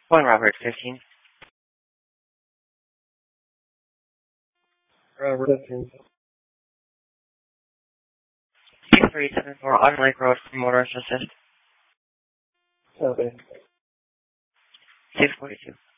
One Robert 15. Robert 15. 6374 Autumn Lake Road for motorist assist. Okay. 642.